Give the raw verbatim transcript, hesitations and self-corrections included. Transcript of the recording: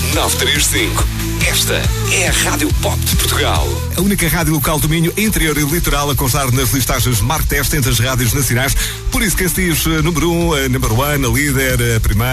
nove três cinco. Esta é a Rádio Pop de Portugal. A única rádio local do Minho, interior e litoral, a constar nas listagens Mark Test entre as rádios nacionais. Por isso que este diz número um, number one, a líder, a primeira.